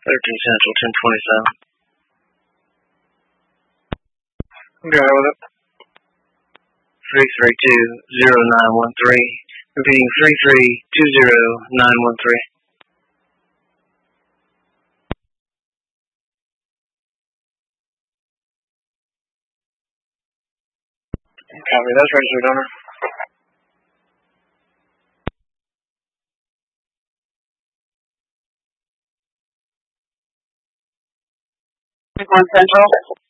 13 Central, 1027. Go with it. 332-0913. Repeating 332-0913. Copy, that's registered owner. One Central.